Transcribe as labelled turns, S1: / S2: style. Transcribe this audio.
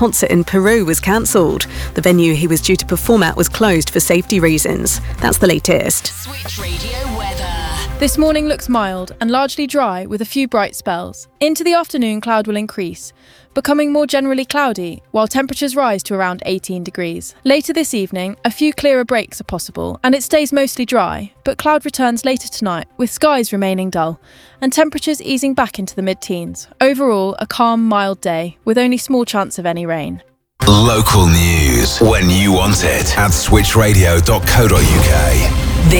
S1: concert in Peru was cancelled. The venue he was due to perform at was closed for safety reasons. That's the latest.
S2: Switch Radio weather.
S3: This morning looks mild and largely dry with a few bright spells. Into the afternoon, cloud will increase, becoming more generally cloudy, while temperatures rise to around 18 degrees. Later this evening, a few clearer breaks are possible, and it stays mostly dry, but cloud returns later tonight, with skies remaining dull, and temperatures easing back into the mid-teens. Overall, a calm, mild day, with only small chance of any rain.
S4: Local news when you want it at switchradio.co.uk.